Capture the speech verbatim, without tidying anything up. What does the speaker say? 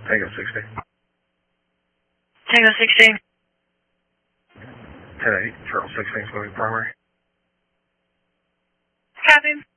Tango sixteen. Tango sixteen. ten eight, Charles sixteen is going to be primary. Copy.